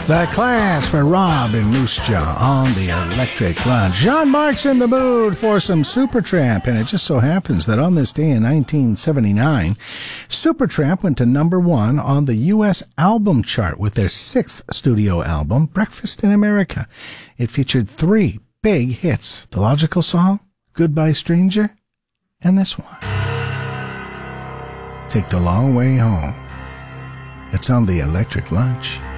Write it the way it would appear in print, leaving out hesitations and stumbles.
The Clash for Rob and Moose Jaw on the Electric Lunch. John Mark's in the mood for some Supertramp, and it just so happens that on this day in 1979, Supertramp went to number 1 on the U.S. album chart with their 6th studio album, Breakfast in America. It featured 3 big hits: The Logical Song, Goodbye Stranger, and this one, Take the Long Way Home. It's on the Electric Lunch.